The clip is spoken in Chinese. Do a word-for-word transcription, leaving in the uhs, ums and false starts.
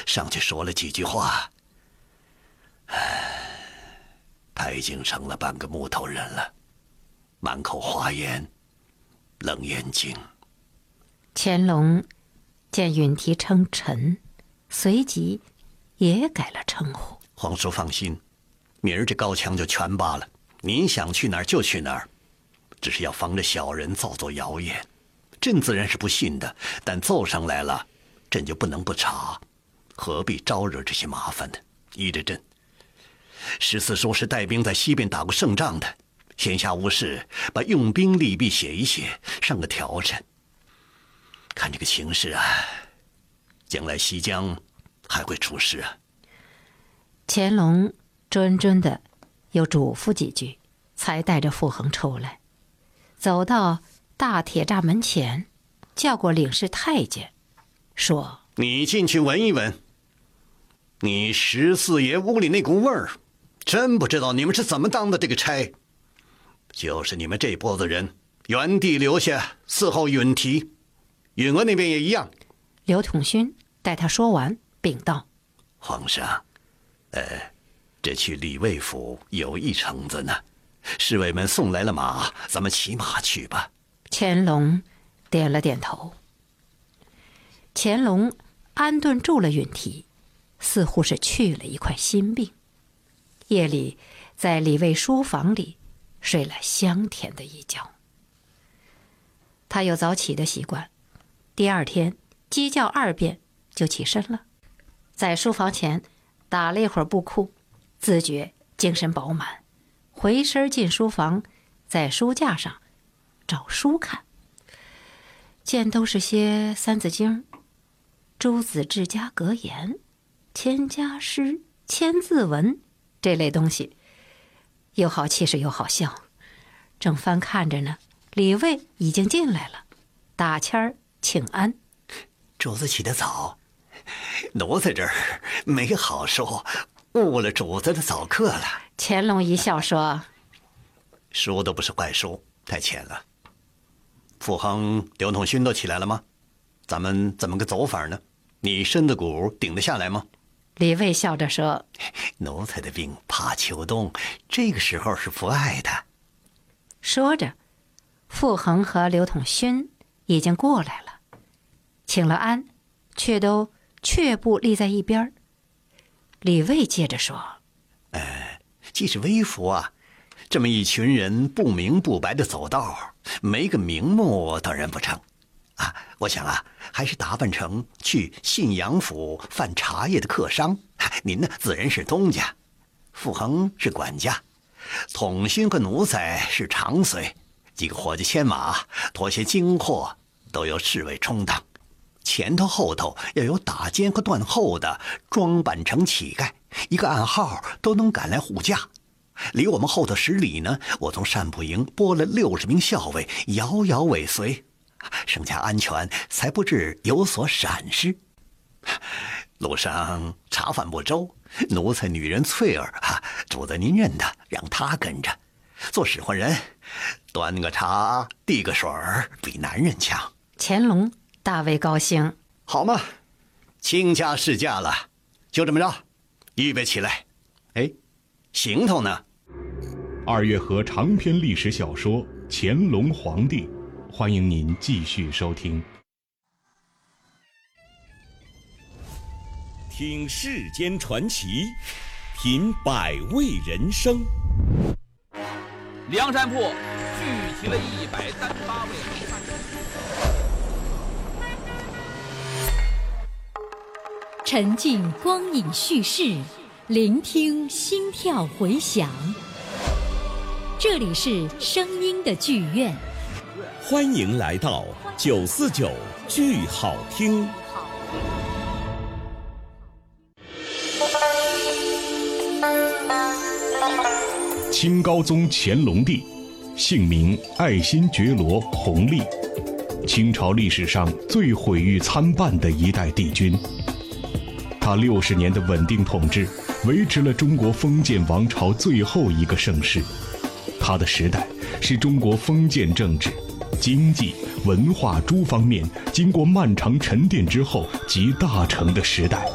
上去说了几句话。唉，他已经成了半个木头人了，满口花言，冷眼睛。 乾隆见允提称臣，随即也改了称呼。 皇叔放心，明儿这高墙就全扒了，您想去哪儿就去哪儿，只是要防着小人造作谣言。朕自然是不信的，但奏上来了，朕就不能不查，何必招惹这些麻烦呢？依着朕，十四叔是带兵在西边打过胜仗的，闲暇无事把用兵利弊写一写，上个条陈。看这个形势啊，将来西江还会出事啊。 乾隆谆谆的又嘱咐几句，才带着傅恒出来，走到大铁栅门前，叫过领事太监，说： 你进去闻一闻，你十四爷屋里那股味儿，真不知道你们是怎么当的这个差。就是你们这波子人原地留下伺候允提，允娥那边也一样。 刘统勋待他说完，禀道： 皇上，呃，这去礼卫府有一程子呢，侍卫们送来了马，咱们骑马去吧。 乾隆点了点头。乾隆安顿住了允提，似乎是去了一块心病。夜里在礼卫书房里睡了香甜的一觉。他有早起的习惯，第二天鸡叫二遍就起身了，在书房前打了一会儿布库，自觉精神饱满，回身进书房，在书架上找书看，见都是些三字经、诸子治家格言、千家诗、千字文这类东西，又好气势又好笑。正翻看着呢，李卫已经进来了，打签儿请安。 主子起得早，奴在这儿没好说，误了主子的早课了。 乾隆一笑说： 书都不是坏书，太浅了。傅恒、刘统勋都起来了吗？咱们怎么个走法呢？你身子骨顶得下来吗？ 李卫笑着说： 奴才的病怕秋冬，这个时候是不爱的。 说着，傅恒和刘统勋已经过来了，请了安，却都却步立在一边。李卫接着说： 呃，既是微服啊，这么一群人不明不白的走道，没个名目当然不成啊。我想啊，还是打扮成去信阳府贩茶叶的客商。您呢，自然是东家，傅恒是管家，统勋和奴才是长随，几个伙计牵马驮些经货，都由侍卫充当。前头后头要有打尖和断后的，装扮成乞丐，一个暗号都能赶来护驾。离我们后头十里呢，我从善普营拨了六十名校尉，遥遥尾随，省下安全，才不致有所闪失。路上茶饭不周，奴才女人翠儿啊，主子您认得，让她跟着做使唤人，端个茶递个水儿，比男人强。 乾隆大为高兴。 好嘛，亲家侍驾了，就这么着，预备起来。哎，行头呢？ 二月河长篇历史小说《乾隆皇帝》，欢迎您继续收听。 听世间传奇，品百味人生。 梁山泊聚集了一百三十八位好汉。 沉浸光影叙事，聆听心跳回响。这里是声音的剧院， 欢迎来到九四九剧好听。 清高宗乾隆帝，姓名爱新觉罗·弘历，清朝历史上最毁誉参半的一代帝君。他六十年的稳定统治，维持了中国封建王朝最后一个盛世。他的时代是中国封建政治、经济、文化诸方面经过漫长沉淀之后集大成的时代。